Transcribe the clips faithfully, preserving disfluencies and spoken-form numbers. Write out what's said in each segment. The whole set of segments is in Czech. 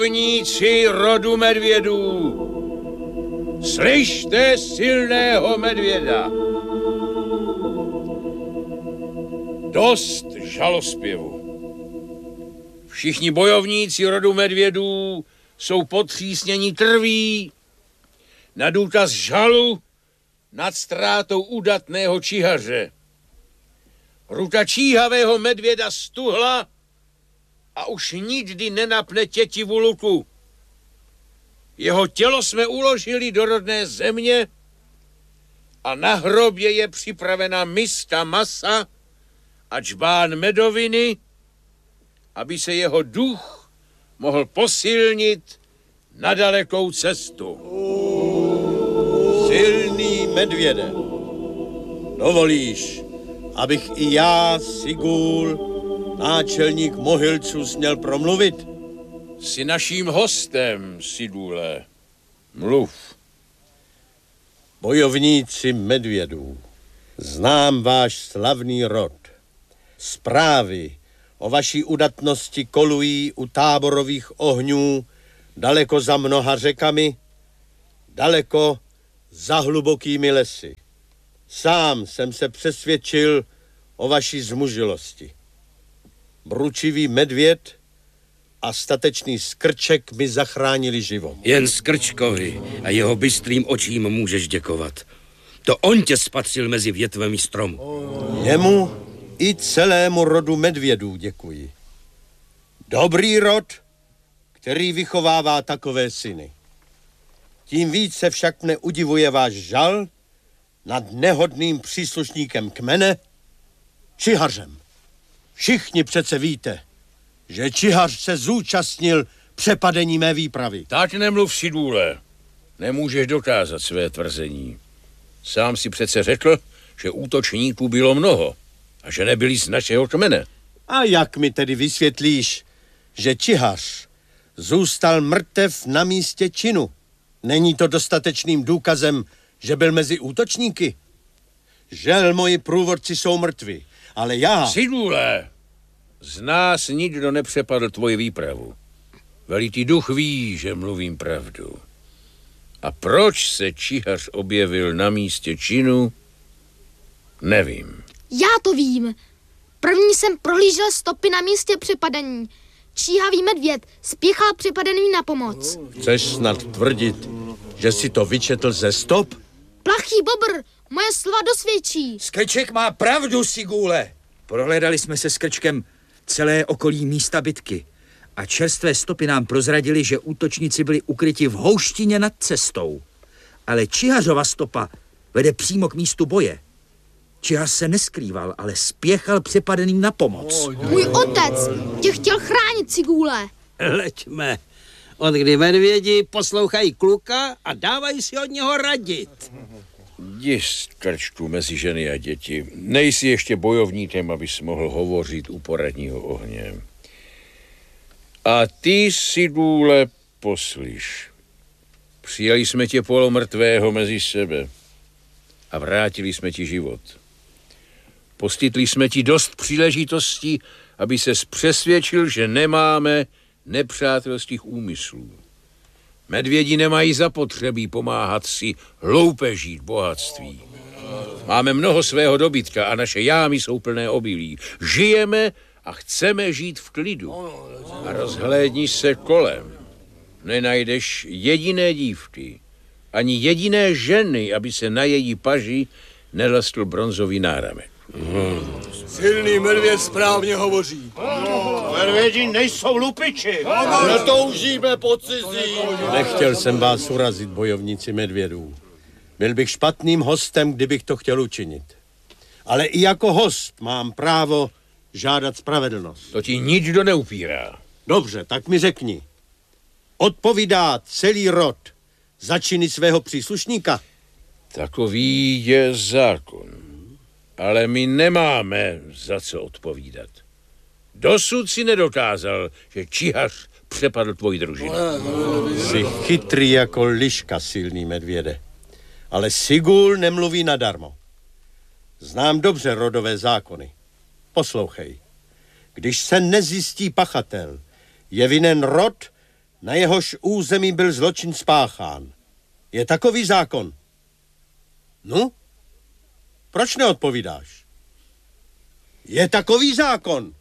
Bojovníci rodu medvědů, slyšte silného medvěda. Dost žalospěvu. Všichni bojovníci rodu medvědů jsou potřísněni krví na důkaz žalu nad ztrátou udatného čihaře. Ruka číhavého medvěda stuhla a už nikdy nenapne tětivu luku. Jeho tělo jsme uložili do rodné země a na hrobě je připravena miska masa a džbán medoviny, aby se jeho duch mohl posilnit na dalekou cestu. Silný medvěde, dovolíš, abych i já, Sigul, náčelník Mohylců, směl promluvit? Jsi naším hostem, Sigule. Mluv. Bojovníci medvědů, znám váš slavný rod. Zprávy o vaší udatnosti kolují u táborových ohňů daleko za mnoha řekami, daleko za hlubokými lesy. Sám jsem se přesvědčil o vaší zmužilosti. Bručivý medvěd a statečný skrček mi zachránili život. Jen skrčkovi a jeho bystrým očím můžeš děkovat. To on tě spatřil mezi větvemi stromu. Jemu i celému rodu medvědů děkuji. Dobrý rod, který vychovává takové syny. Tím více však mne udivuje váš žal nad nehodným příslušníkem kmene, čihařem. Všichni přece víte, že čihař se zúčastnil přepadení mé výpravy. Tak nemluv, Sigule. Nemůžeš dokázat své tvrzení. Sám si přece řekl, že útočníků bylo mnoho a že nebyli z našeho kmene. A jak mi tedy vysvětlíš, že čihař zůstal mrtev na místě činu? Není to dostatečným důkazem, že byl mezi útočníky? Žel, moji průvodci jsou mrtví, ale já... Sigule, z nás nikdo nepřepadl tvoji výpravu. Velitý duch ví, že mluvím pravdu. A proč se čihař objevil na místě činu, nevím. Já to vím. První jsem prohlížel stopy na místě přepadení. Číhavý medvěd spěchal přepadeným na pomoc. Chceš snad tvrdit, že si to vyčetl ze stop? Plachý bobr, moje slova dosvědčí. Skrček má pravdu, Sigule. Prohledali jsme se Skrčkem celé okolí místa bitky a čerstvé stopy nám prozradili, že útočníci byli ukryti v houštině nad cestou. Ale čihařova stopa vede přímo k místu boje. Čihař se neskrýval, ale spěchal přepadeným na pomoc. Můj otec tě chtěl chránit, Sigule. Leďme. Od kdy medvědi poslouchají kluka a dávají si od něho radit. Jdi, Skrčku, mezi ženy a děti. Nejsi ještě bojovníkem, abys mohl hovořit u poradního ohně. A ty, Sigule, poslyš. Přijali jsme tě polomrtvého mezi sebe a vrátili jsme ti život. Poskytli jsme ti dost příležitostí, aby ses přesvědčil, že nemáme nepřátelských úmyslů. Medvědi nemají zapotřebí pomáhat si hloupě žít bohatství. Máme mnoho svého dobytka a naše jámy jsou plné obilí. Žijeme a chceme žít v klidu. A rozhlédni se kolem. Nenajdeš jediné dívky, ani jediné ženy, aby se na její paži nelastl bronzový náramek. Hmm. Silný medvěd správně hovoří. Medvědi nejsou lupiči. Netoužíme po cizí. Nechtěl jsem vás urazit, bojovníci medvědů. Byl bych špatným hostem, kdybych to chtěl učinit. Ale i jako host mám právo žádat spravedlnost. To ti nikdo neupírá. Dobře, tak mi řekni. Odpovídá celý rod za činy svého příslušníka? Takový je zákon. Ale my nemáme za co odpovídat. Dosud si nedokázal, že čihař přepadl tvoji družinu. Jsi chytrý jako liška, silný medvěde. Ale Sigul nemluví nadarmo. Znám dobře rodové zákony. Poslouchej. Když se nezjistí pachatel, je vinen rod, na jehož území byl zločin spáchán. Je takový zákon? No? Proč neodpovídáš? Je takový zákon?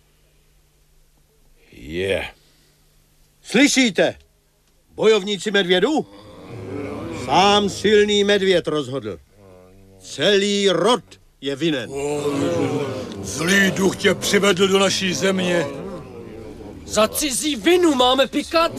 Je. Slyšíte? Bojovníci medvědů? Sám silný medvěd rozhodl. Celý rod je vinen. Zlý duch tě přivedl do naší země. Za cizí vinu máme pikat?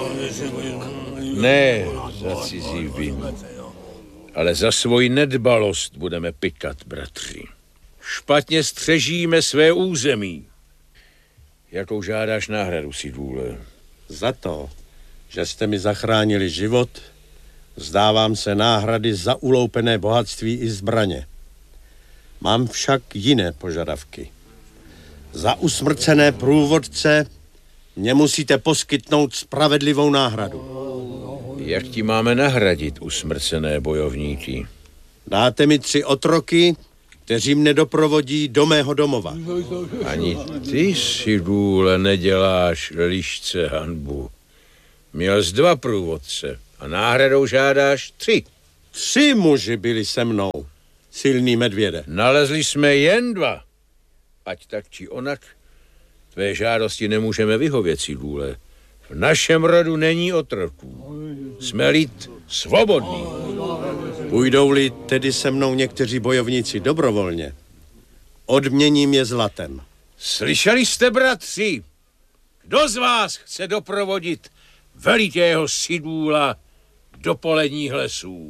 Ne za cizí vinu, ale za svoji nedbalost budeme pikat, bratři. Špatně střežíme své území. Jakou žádáš náhradu, Sidůle? Za to, že jste mi zachránili život, vzdávám se náhrady za uloupené bohatství i zbraně. Mám však jiné požadavky. Za usmrcené průvodce mě musíte poskytnout spravedlivou náhradu. Jak ti máme nahradit usmrcené bojovníky? Dáte mi tři otroky, kteří mne doprovodí do mého domova. Ani ty, Sidůle, neděláš lišce hanbu. Měl jsi dva průvodce a náhradou žádáš tři. Tři muži byli se mnou, silný medvěde. Nalezli jsme jen dva. Ať tak či onak, tvé žádosti nemůžeme vyhovět, Sidůle. V našem rodu není otroků. Jsme lid svobodný. Půjdou-li tedy se mnou někteří bojovníci dobrovolně, odměním je zlatem. Slyšeli jste, bratři? Kdo z vás chce doprovodit velikého Sidůla do poledních lesů?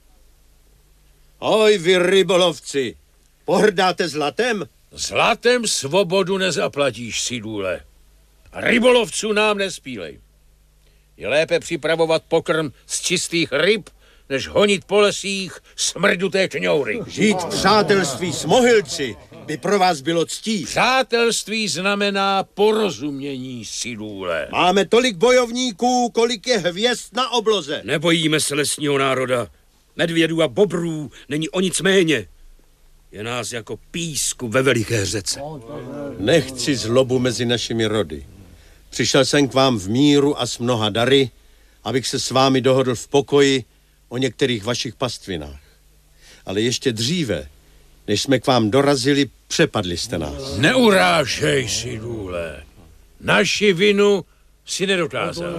Oj, vy rybolovci, pohrdáte zlatem? Zlatem svobodu nezaplatíš, Sidůle. A rybolovců nám nespílej. Je lépe připravovat pokrm z čistých ryb, než honit po lesích smrduté kňoury. Žít v přátelství s mohylci by pro vás bylo ctí. Přátelství znamená porozumění, Sidůle. Máme tolik bojovníků, kolik je hvězd na obloze. Nebojíme se lesního národa. Medvědů a bobrů není o nic méně. Je nás jako písku ve veliké řece. Nechci zlobu mezi našimi rody. Přišel jsem k vám v míru a s mnoha dary, abych se s vámi dohodl v pokoji o některých vašich pastvinách. Ale ještě dříve, než jsme k vám dorazili, přepadli jste nás. Neurážej, Sidůle. Naši vinu si nedokázal.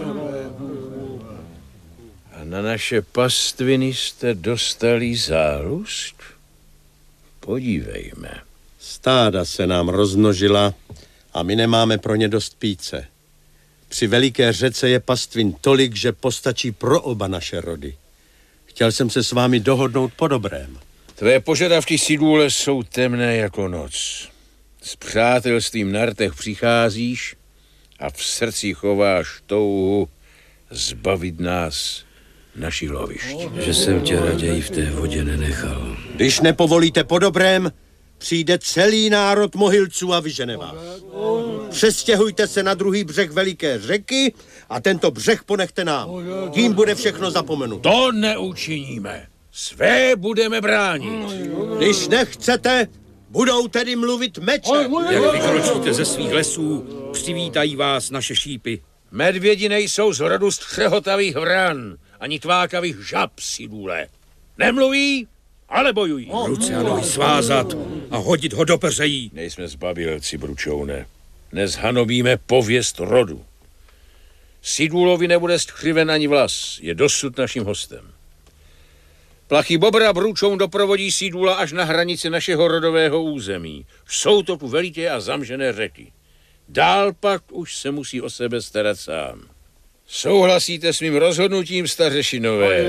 A na naše pastviny jste dostali zálust? Podívejme. Stáda se nám rozmnožila a my nemáme pro ně dost píce. Při veliké řece je pastvin tolik, že postačí pro oba naše rody. Chtěl jsem se s vámi dohodnout po dobrém. Tvé požadavky, Sidůle, jsou temné jako noc. S přátelstvím na rtech přicházíš a v srdci chováš touhu zbavit nás našich lovišť. Že jsem tě raději v té vodě nenechal. Když nepovolíte po dobrém, přijde celý národ mohylců a vyžene vás. Přestěhujte se na druhý břeh veliké řeky a tento břeh ponechte nám. Tím bude všechno zapomenuto. To neučiníme. Své budeme bránit. Když nechcete, budou tedy mluvit meče. Jak vykročíte ze svých lesů, přivítají vás naše šípy. Medvědi nejsou z rodu střehotavých vran, ani tvákavých žab, Sidůle. Nemluví, ale bojují. Ruce a nohy svázat a hodit ho do peřejí. Nejsme zbabělci, bručoune. Nezhanobíme pověst rodu. Sidůlovi nebude skřiven ani vlas, je dosud naším hostem. Plachy bobra bručoun doprovodí Sidůla až na hranici našeho rodového území. Jsou to tu veliké a zamžené řeky. Dál pak už se musí o sebe starat sám. Souhlasíte s mým rozhodnutím, stařešinové?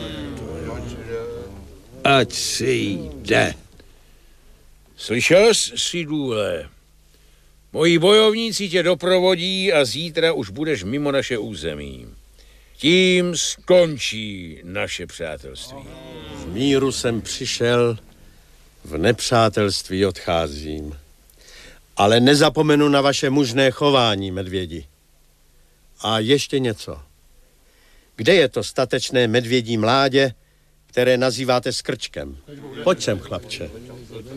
Ať si jde. Slyšel jsi, Sidůle? Moji bojovníci tě doprovodí a zítra už budeš mimo naše území. Tím skončí naše přátelství. V míru jsem přišel, v nepřátelství odcházím. Ale nezapomenu na vaše mužné chování, medvědi. A ještě něco. Kde je to statečné medvědí mládě, které nazýváte skrčkem? Pojď sem, chlapče.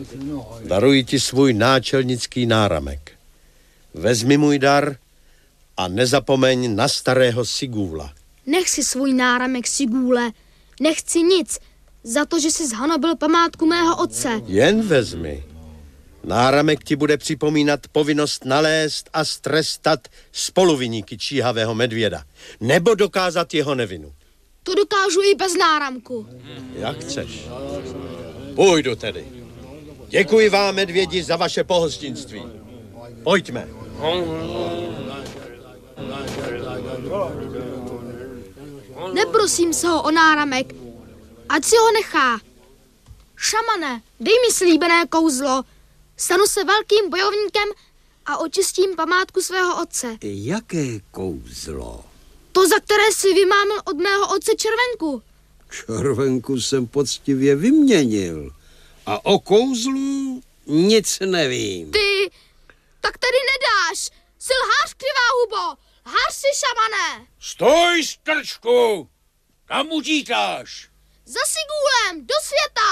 Daruji ti svůj náčelnický náramek. Vezmi můj dar A nezapomeň na starého Sigúla. Nech si svůj náramek, Sigúle. Nechci nic. Za to, že jsi zhanobil památku mého otce. Jen vezmi. Náramek ti bude připomínat povinnost nalézt a strestat spoluviníky číhavého medvěda. Nebo dokázat jeho nevinu. To dokážu i bez náramku. Jak chceš. Půjdu tedy. Děkuji vám, medvědi, za vaše pohostinství. Pojďme. Neprosím se ho o náramek, ať si ho nechá. Šamane, dej mi slíbené kouzlo. Stanu se velkým bojovníkem a očistím památku svého otce. Jaké kouzlo? To, za které si vymámil od mého otce červenku. Červenku jsem poctivě vyměnil. A o kouzlu nic nevím. Ty, tak tedy nedáš. Jsi lhář, křivá hubo. Lhář si, šamane. Stoj, strčku! Kam utíkáš? Za Sigúlem, do světa.